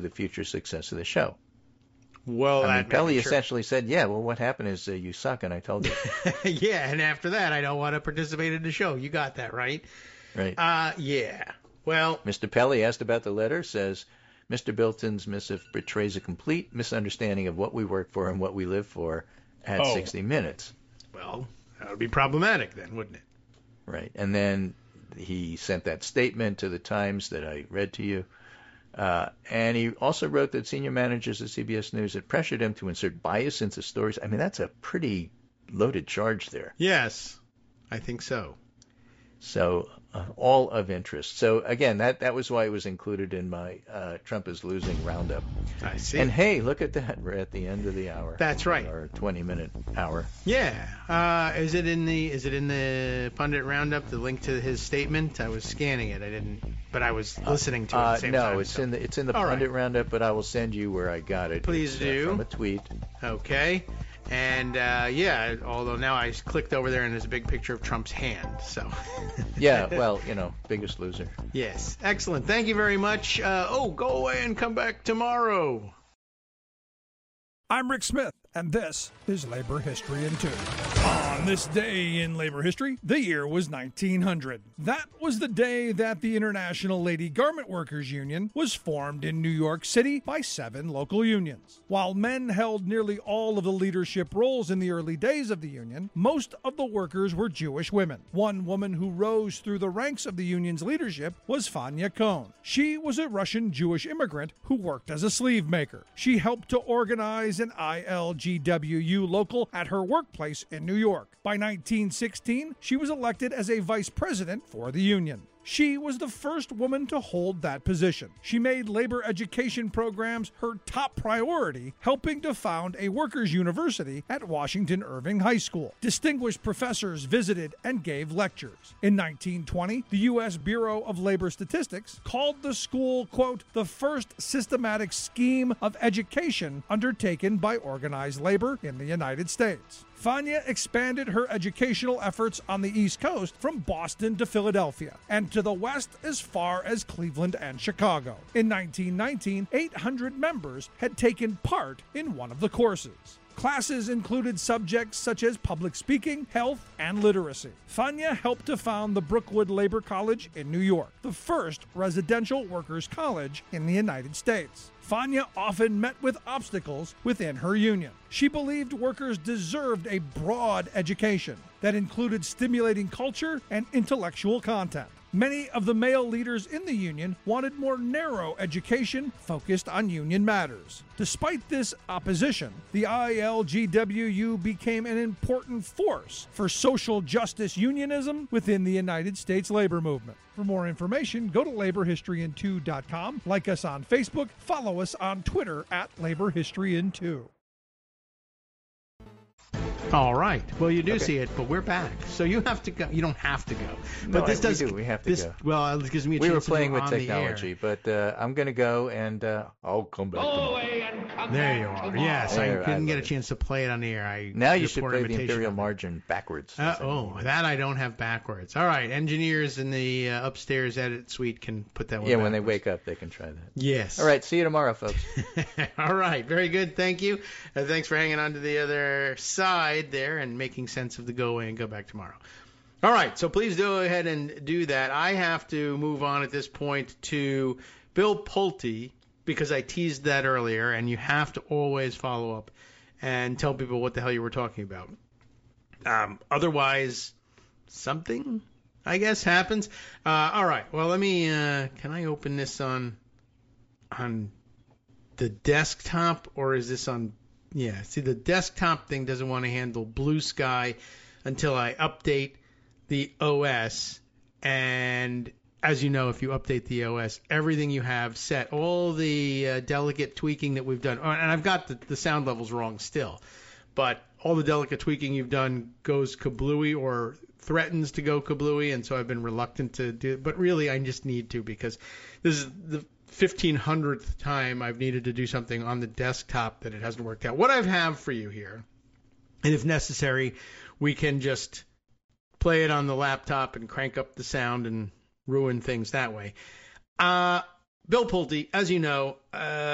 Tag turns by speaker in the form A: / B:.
A: the future success of the show.
B: Well,
A: I mean, Pelly essentially said, yeah, well, what happened is you suck, and I told you.
B: Yeah, and after that, I don't want to participate in the show. You got that, right?
A: Right.
B: Yeah. Well,
A: Mr. Pelly, asked about the letter, says, Mr. Bilton's missive betrays a complete misunderstanding of what we work for and what we live for at 60 Minutes.
B: Well, that would be problematic then, wouldn't it?
A: Right. And then he sent that statement to the Times that I read to you. And he also wrote that senior managers at CBS News had pressured him to insert bias into stories. I mean, that's a pretty loaded charge there.
B: Yes, I think so.
A: So all of interest. So, again, that was why it was included in my Trump is losing roundup.
B: I see.
A: And, hey, look at that. We're at the end of the hour.
B: That's right.
A: Our 20-minute hour.
B: Yeah. Is it in the pundit roundup? The link to his statement? I was scanning it. I didn't, but I was listening to it at the same time.
A: No, it's in the pundit roundup, but I will send you where I got it.
B: Please do.
A: From a tweet.
B: Okay. And, yeah, although now I clicked over there and there's a big picture of Trump's hand, so.
A: Yeah, well, biggest loser.
B: Yes. Excellent. Thank you very much. Go away and come back tomorrow.
C: I'm Rick Smith, and this is Labor History in 2. On this day in labor history, the year was 1900. That was the day that the International Lady Garment Workers Union was formed in New York City by 7 local unions. While men held nearly all of the leadership roles in the early days of the union, most of the workers were Jewish women. One woman who rose through the ranks of the union's leadership was Fanya Cohn. She was a Russian Jewish immigrant who worked as a sleeve maker. She helped to organize an ILGWU local at her workplace in New York. By 1916, she was elected as a vice president for the union. She was the first woman to hold that position. She made labor education programs her top priority, helping to found a workers' university at Washington Irving High School. Distinguished professors visited and gave lectures. In 1920, the U.S. Bureau of Labor Statistics called the school, quote, the first systematic scheme of education undertaken by organized labor in the United States. Fanya expanded her educational efforts on the East Coast from Boston to Philadelphia, and to the West as far as Cleveland and Chicago. In 1919, 800 members had taken part in one of the courses. Classes included subjects such as public speaking, health, and literacy. Fanya helped to found the Brookwood Labor College in New York, the first residential workers' college in the United States. Fanya often met with obstacles within her union. She believed workers deserved a broad education that included stimulating culture and intellectual content. Many of the male leaders in the union wanted more narrow education focused on union matters. Despite this opposition, the ILGWU became an important force for social justice unionism within the United States labor movement. For more information, go to laborhistoryin2.com, like us on Facebook, follow us on Twitter at laborhistoryin2.
B: All right. Well, you do see it, but we're back. So you have to go. You don't have to go. But
A: No,
B: this does.
A: we do. We have to go.
B: Well, it gives me a
A: We
B: chance
A: were
B: to
A: playing
B: go
A: with
B: on the
A: technology,
B: air.
A: but I'm going to go, and I'll come back tomorrow.
B: There you are. Yes,
A: There,
B: I couldn't get a
A: love it.
B: chance to play it on the air.
A: Now you
B: did a
A: should
B: poor
A: play the
B: imitation
A: Imperial
B: of it.
A: Margin backwards.
B: That I don't have backwards. All right, engineers in the upstairs edit suite can put that one
A: Yeah, when they
B: backwards.
A: wake up, they can try that.
B: Yes.
A: All right, see you tomorrow, folks.
B: All right, very good. Thank you. Thanks for hanging on to the other side there and making sense of the go away and go back tomorrow. All right, so please go ahead and do that. I have to move on at this point to Bill Pulte because I teased that earlier, and you have to always follow up and tell people what the hell you were talking about. Otherwise, something, I guess, happens. All right, well, let me, can I open this on the desktop, or is this on, yeah, see, the desktop thing doesn't want to handle Blue Sky until I update the OS, and as you know, if you update the OS, everything you have set, all the delicate tweaking that we've done, and I've got the sound levels wrong still, but all the delicate tweaking you've done goes kablooey or threatens to go kablooey, and so I've been reluctant to do it, but really I just need to because this is the 1,500th time I've needed to do something on the desktop that it hasn't worked out. What I have for you here, and if necessary, we can just play it on the laptop and crank up the sound and ruin things that way. Bill Pulte, as you know,